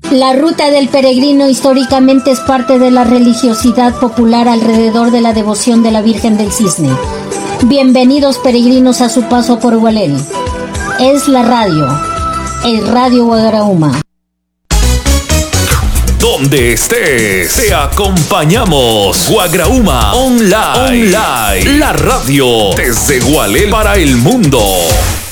La ruta del peregrino históricamente es parte de la religiosidad popular alrededor de la devoción de la Virgen del Cisne. Bienvenidos peregrinos a su paso por Gualel. Es la radio, el Radio Guagrauma. Donde estés, te acompañamos. Guagrauma Online. La radio desde Gualel para el mundo.